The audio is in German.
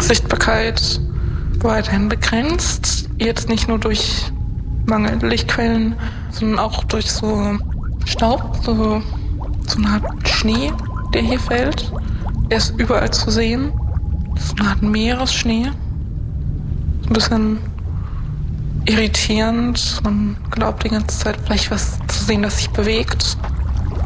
Sichtbarkeit weiterhin begrenzt. Jetzt nicht nur durch mangelnde Lichtquellen, sondern auch durch so Staub, so eine Art Schnee, der hier fällt. Der ist überall zu sehen. Das ist eine Art Meeresschnee. Ein bisschen irritierend. Man glaubt die ganze Zeit vielleicht was zu sehen, das sich bewegt.